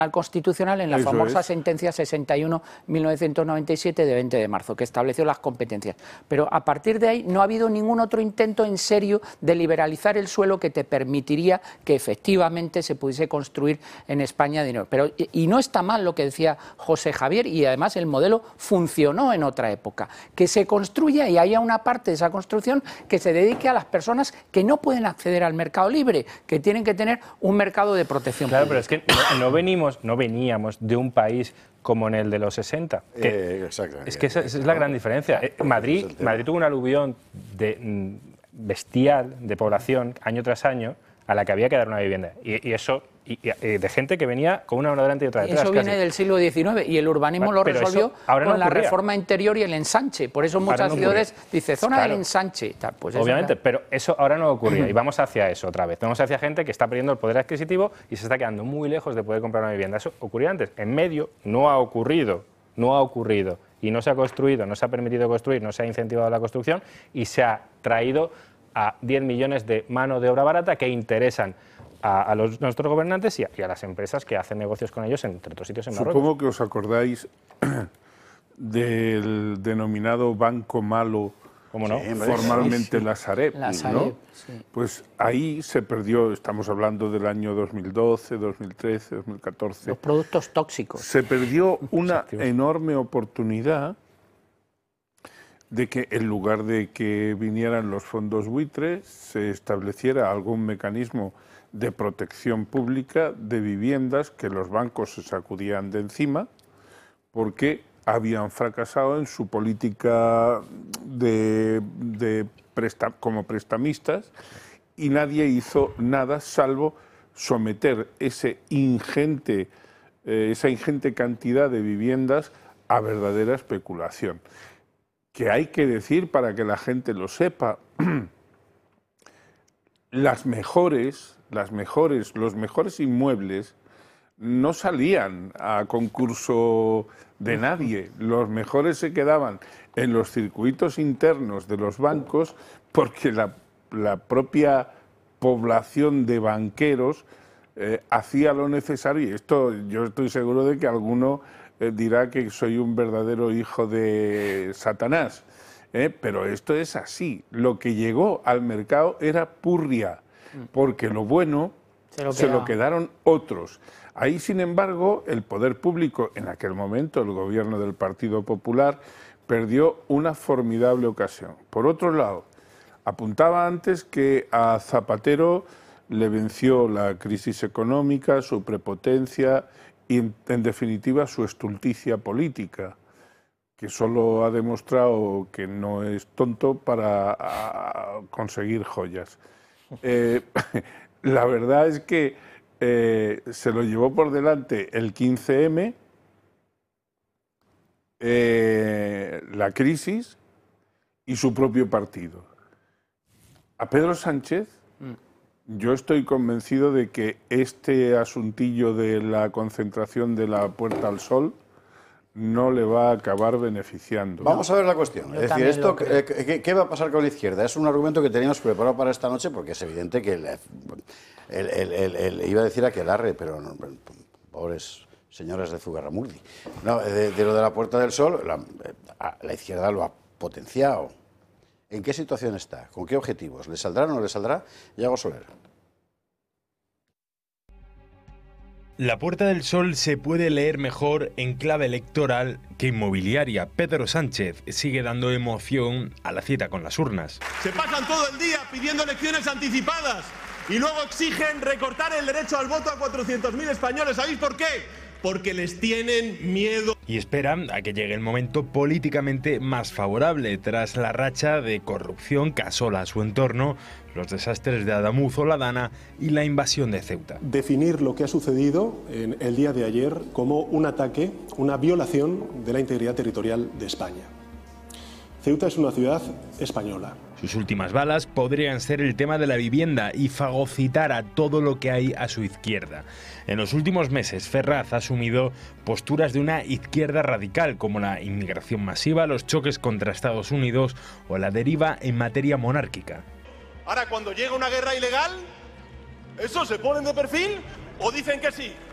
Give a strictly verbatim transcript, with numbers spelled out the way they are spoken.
Constitucional en la Eso famosa es. sentencia sesenta y uno barra mil novecientos noventa y siete de veinte de marzo, que estableció las competencias. Pero a partir de ahí no ha habido ningún otro intento en serio de liberalizar el suelo que te permitiría que efectivamente se pudiese construir en España dinero. Pero, y no está mal lo que decía José Javier, y además el modelo funcionó en otra época. Que se construya y haya una parte de esa construcción que se dedique a las personas que no pueden acceder al mercado libre, que tienen que tener un mercado de protección Claro, pública. pero es que no, no venimos, no veníamos de un país como en el de los sesenta. Que Eh, exactamente. Es que esa, esa es la gran diferencia. Eh, Madrid, Madrid tuvo un aluvión de, mm, bestial de población año tras año a la que había que dar una vivienda. Y, y eso, y, y de gente que venía con una mano delante y otra detrás. Eso viene casi. del siglo diecinueve y el urbanismo Bueno, lo pero resolvió eso ahora no con la ocurría. reforma interior y el ensanche. Por eso muchas no ciudades ocurría. dice zona Claro. del ensanche. Tal, pues eso Obviamente, era. pero eso ahora no ocurría y vamos hacia eso otra vez. Vamos hacia gente que está perdiendo el poder adquisitivo y se está quedando muy lejos de poder comprar una vivienda. Eso ocurría antes. En medio no ha ocurrido, no ha ocurrido y no se ha construido, no se ha permitido construir, no se ha incentivado la construcción y se ha traído a diez millones de mano de obra barata que interesan a, a los, nuestros gobernantes y a, y a las empresas que hacen negocios con ellos, entre otros sitios en Marruecos. Supongo que os acordáis del denominado Banco Malo, ¿Cómo no? sí, formalmente la Sareb, La ¿no? Sareb, sí. Pues ahí se perdió, estamos hablando del año dos mil doce, dos mil trece, dos mil catorce. Los productos tóxicos. Se perdió una enorme oportunidad de que en lugar de que vinieran los fondos buitres, se estableciera algún mecanismo de protección pública de viviendas que los bancos se sacudían de encima porque habían fracasado en su política de, de presta, como prestamistas y nadie hizo nada salvo someter ese ingente, eh, esa ingente cantidad de viviendas a verdadera especulación. Que hay que decir para que la gente lo sepa, las mejores, las mejores, los mejores inmuebles no salían a concurso de nadie. Los mejores se quedaban en los circuitos internos de los bancos porque la, la propia población de banqueros eh, hacía lo necesario. Y esto yo estoy seguro de que alguno eh, dirá que soy un verdadero hijo de Satanás. ¿eh? Pero esto es así. Lo que llegó al mercado era purria, porque lo bueno Se lo se lo quedaba. quedaron otros. Ahí, sin embargo, el poder público, en aquel momento el gobierno del Partido Popular, perdió una formidable ocasión. Por otro lado, apuntaba antes que a Zapatero le venció la crisis económica, su prepotencia y, en, en definitiva, su estulticia política, que solo ha demostrado que no es tonto para a, conseguir joyas. Eh, la verdad es que eh, se lo llevó por delante el quince eme, eh, la crisis y su propio partido. A Pedro Sánchez, yo estoy convencido de que este asuntillo de la concentración de la Puerta al Sol no le va a acabar beneficiando. Vamos a ver la cuestión. Yo Es decir, también esto, lo creo. eh, ¿qué, ¿qué va a pasar con la izquierda? Es un argumento que teníamos preparado para esta noche porque es evidente que el, el, el, el, el- iba a decir aquelarre, pero no, pobres señoras de Zugarramurdi. No, de, de lo de la Puerta del Sol, la, la izquierda lo ha potenciado. ¿En qué situación está? ¿Con qué objetivos? ¿Le saldrá o no le saldrá? Yago Soler. La Puerta del Sol se puede leer mejor en clave electoral que inmobiliaria. Pedro Sánchez sigue dando emoción a la cita con las urnas. Se pasan todo el día pidiendo elecciones anticipadas y luego exigen recortar el derecho al voto a cuatrocientos mil españoles. ¿Sabéis por qué? Porque les tienen miedo. Y esperan a que llegue el momento políticamente más favorable tras la racha de corrupción que asola a su entorno, los desastres de Adamuz o La Dana y la invasión de Ceuta. Definir lo que ha sucedido en el día de ayer como un ataque, una violación de la integridad territorial de España. Ceuta es una ciudad española. Sus últimas balas podrían ser el tema de la vivienda y fagocitar a todo lo que hay a su izquierda. En los últimos meses, Ferraz ha asumido posturas de una izquierda radical, como la inmigración masiva, los choques contra Estados Unidos o la deriva en materia monárquica. Ahora, cuando llega una guerra ilegal, ¿eso se ponen de perfil o dicen que sí?